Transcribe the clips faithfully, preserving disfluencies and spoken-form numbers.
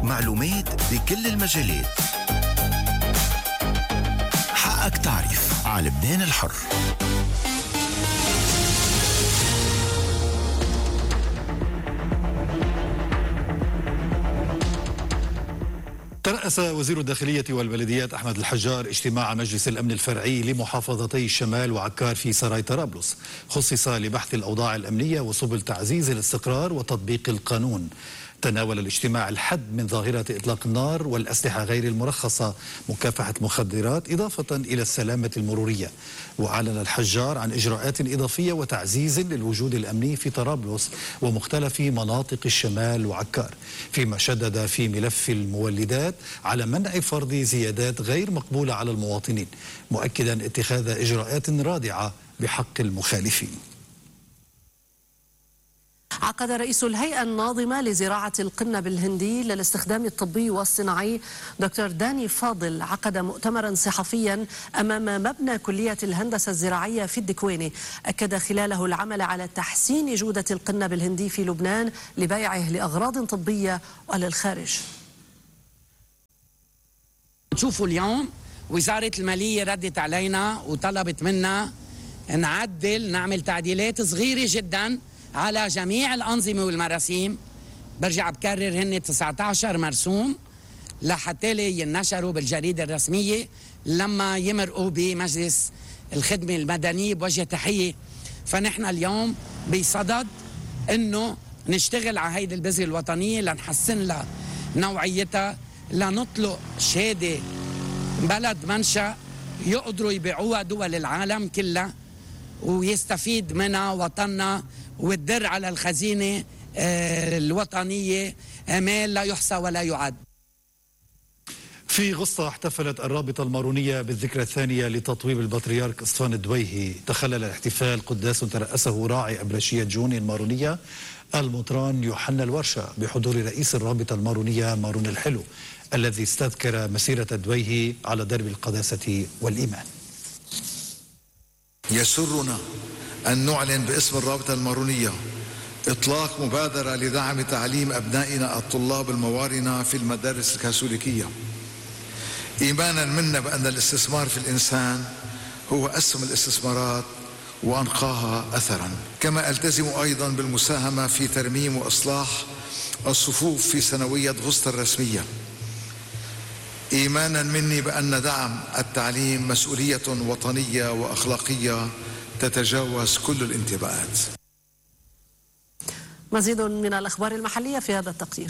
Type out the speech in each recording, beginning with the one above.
معلومات بكل المجالات. حقك تعرف على لبنان الحر. ترأس وزير الداخلية والبلديات أحمد الحجار اجتماع مجلس الأمن الفرعي لمحافظتي الشمال وعكار في سراي طرابلس، خصص لبحث الأوضاع الأمنية وسبل تعزيز الاستقرار وتطبيق القانون. تناول الاجتماع الحد من ظاهرة إطلاق النار والأسلحة غير المرخصة، مكافحة مخدرات، إضافة إلى السلامة المرورية. وأعلن الحجار عن إجراءات إضافية وتعزيز للوجود الأمني في طرابلس ومختلف مناطق الشمال وعكار، فيما شدد في ملف المولدات على منع فرض زيادات غير مقبولة على المواطنين، مؤكدا اتخاذ إجراءات رادعة بحق المخالفين. عقد رئيس الهيئة الناظمة لزراعة القنب الهندي للاستخدام الطبي والصناعي دكتور داني فاضل عقد مؤتمرا صحفيا أمام مبنى كلية الهندسة الزراعية في الدكويني، أكد خلاله العمل على تحسين جودة القنب الهندي في لبنان لبيعه لأغراض طبية وللخارج. تشوفوا اليوم وزارة المالية ردت علينا وطلبت منا نعدل نعمل تعديلات صغيرة جدا على جميع الأنظمة والمراسيم. برجع بكرر هن تسعة عشر مرسوم لحتى لي ينشروا بالجريدة الرسمية لما يمرقوا بمجلس الخدمة المدنية بوجه تحية. فنحن اليوم بصدد انه نشتغل على هيدي البذرة الوطنية لنحسن لها نوعيتها، لنطلق شهادة بلد منشأ يقدروا يبيعوها دول العالم كلها ويستفيد منها وطننا وتدر على الخزينة الوطنية مال لا يحصى ولا يعد. في غصة احتفلت الرابطة المارونية بالذكرى الثانية لتطويب البطريرك إصفان الدويهي. تخلل الاحتفال قداس ترأسه راعي أبرشية جون المارونية المطران يوحنا الورشة بحضور رئيس الرابطة المارونية مارون الحلو، الذي استذكر مسيرة الدويهي على درب القداسة والإيمان. يسرنا أن نعلن باسم الرابطة المارونية إطلاق مبادرة لدعم تعليم أبنائنا الطلاب الموارنة في المدارس الكاثوليكية، إيمانا منا بأن الاستثمار في الإنسان هو أسهم الاستثمارات وأنقاها أثرا. كما ألتزم أيضا بالمساهمة في ترميم وإصلاح الصفوف في سنوية غسطة الرسمية، إيمانا مني بأن دعم التعليم مسؤولية وطنية وأخلاقية تتجاوز كل الانتماءات. مزيد من الأخبار المحلية في هذا التقرير.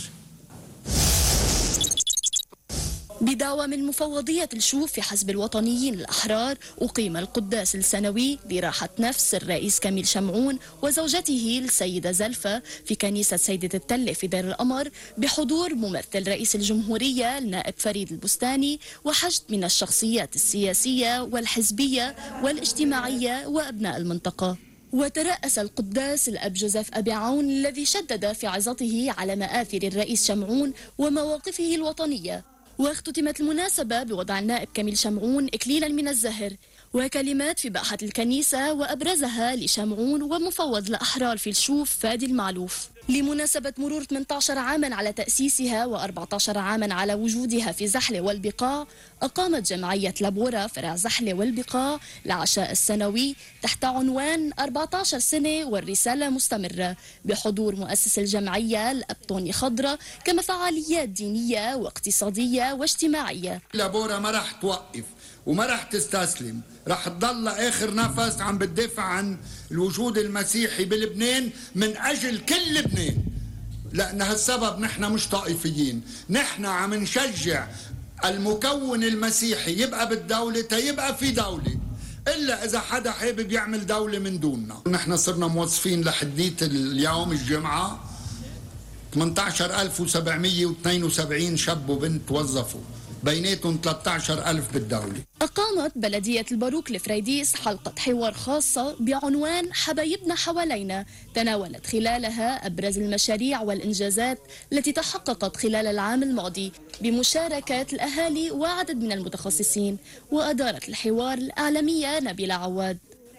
بدعوى من مفوضية الشوف في حزب الوطنيين الأحرار، أقيم القداس السنوي براحة نفس الرئيس كميل شمعون وزوجته السيدة زلفة في كنيسة سيدة التلة في دير القمر بحضور ممثل رئيس الجمهورية النائب فريد البستاني وحشد من الشخصيات السياسية والحزبية والاجتماعية وأبناء المنطقة. وترأس القداس الأب جوزيف أبي عون الذي شدد في عظته على مآثر الرئيس شمعون ومواقفه الوطنية. واختتمت المناسبة بوضع النائب كميل شمعون إكليلا من الزهر وكلمات في باحة الكنيسة، وأبرزها لشمعون ومفوض الأحرار في الشوف فادي المعلوف. لمناسبة مرور ثمانية عشر عاما على تأسيسها وأربعة عشر عاما على وجودها في زحلة والبقاع، أقامت جمعية لابورا فرع زحلة والبقاع العشاء السنوي تحت عنوان أربعة عشر سنة والرسالة مستمرة بحضور مؤسس الجمعية الأب طوني خضرة، كما فعاليات دينية واقتصادية واجتماعية. لابورا ما راح توقف وما راح تستسلم، راح تضل آخر نفس عم بتدافع عن الوجود المسيحي بلبنان من أجل كل لبنان. لأن هالسبب نحن مش طائفيين، نحن عم نشجع المكون المسيحي يبقى بالدولة تيبقى في دولة، إلا إذا حدا حابب يعمل دولة من دوننا. نحن صرنا موظفين لحديت اليوم الجمعة ثمانية عشر ألف وسبعمئة واثنين وسبعين شاب وبنت وظفوا، بيناتهم ثلاثة عشر ألف بالدولة. أقامت بلدية الباروك الفريديس حلقة حوار خاصة بعنوان حبايبنا حوالينا، تناولت خلالها أبرز المشاريع والإنجازات التي تحققت خلال العام الماضي بمشاركة الأهالي وعدد من المتخصصين. وأدارت الحوار الإعلامية نبيلة عواد.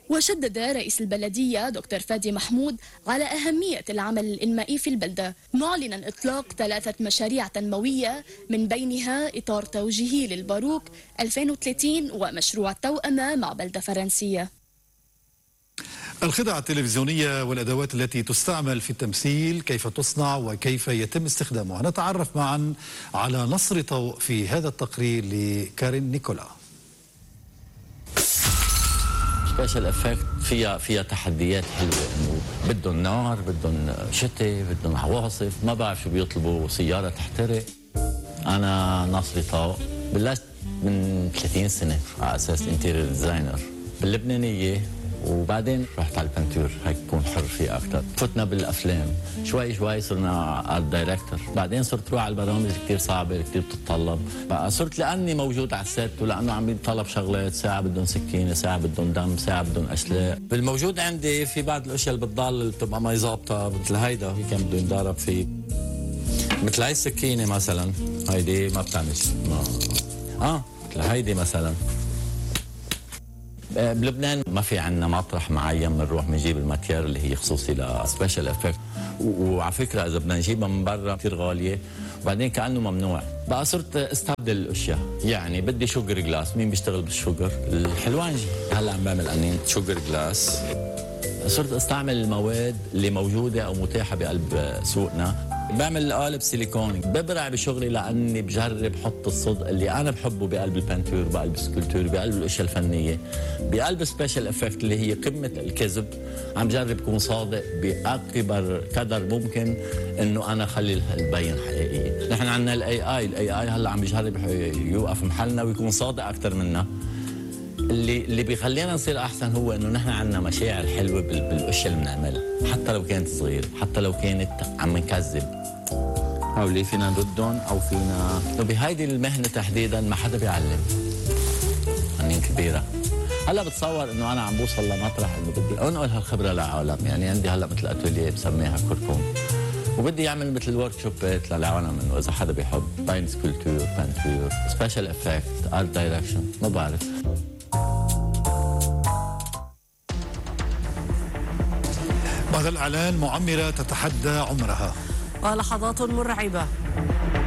وشدد رئيس البلدية دكتور فادي محمود على أهمية العمل الإنمائي في البلدة، معلنا إطلاق ثلاثة مشاريع تنموية من بينها إطار توجيهي للباروك ألفين وثلاثين ومشروع توأمة مع بلدة فرنسية. الخدع التلفزيونية والأدوات التي تستعمل في التمثيل، كيف تصنع وكيف يتم استخدامها؟ نتعرف معا على نصر طوء في هذا التقرير لكارين نيكولا. سبيشال افكت فيها فيها تحديات حلوه، انه بدهم نار، بدهم شتاء، بدهم عواصف، ما بعرف شو بيطلبوا، سياره تحترق. انا ناصر طوء بلشت من ثلاثين سنه على اساس انتيريور ديزاينر باللبنانيه، وبعدين رحت على البنتور هيك كون حر فيه اكثر. فتنا بالافلام، شوي شوي صرنا ارت دايركتور، بعدين صرت روح على البرامج كثير صعبه كثير بتتطلب، بقى صرت لاني موجود على السيت ولانه عم يطلب شغلات، ساعه بدهم سكينه، ساعه بدهم دم، ساعه بدهم اشلاء. بالموجود عندي في بعض الاشياء اللي بتضل اللي بتبقى ما ظابطه، مثل هيدا هي كان بده ينضرب فيه، مثل هاي السكينه مثلا، هيدي ما بتعمل شيء. اه مثل هيدي مثلا. بلبنان ما في عندنا مطرح معين بنروح بنجيب الماتير اللي هي خصوصي لسبيشال افكت، وعلى فكره اذا بدنا نجيبها من برا كثير غاليه، وبعدين كانه ممنوع. بقى صرت استبدل الاشياء، يعني بدي شوجر جلاس، مين بيشتغل بالشوجر؟ الحلوانجي. هلا عم بعمل انين شوجر جلاس. صرت استعمل المواد اللي موجوده او متاحه بقلب سوقنا. بعمل قالب سيليكوني، ببرع بشغلي لاني بجرب حط الصدق اللي انا بحبه بقلب البانتور، بقلب السكولتور، بقلب الاشياء الفنيه، بقلب سبيشال افكت اللي هي قمه الكذب. عم جرب اكون صادق باكبر قدر ممكن انه انا اخلي البين حقيقيه. نحن عندنا الاي اي، الاي اي هلا عم بيجرب يوقف محلنا ويكون صادق اكثر منا. اللي اللي بيخلينا نصير احسن هو انه نحن عندنا مشاعر حلوه بالاشياء اللي بنعملها، حتى لو كانت صغيره، حتى لو كانت عم نكذب. هولي فينا نردهم او فينا بهيدي المهنه تحديدا ما حدا بيعلم. فنانين كبيره. هلا بتصور انه انا عم بوصل لمطرح انه بدي انقل هالخبره للعالم، يعني عندي هلا مثل اتوليه بسميها كركون، وبدي اعمل مثل ورك شوبات للعالم، انه اذا حدا بيحب باين سكولتور، بانتور، سبيشال افكت، ارت دايركشن، ما بعرف. بعد الإعلان معمرة تتحدى عمرها. ولحظات مرعبة.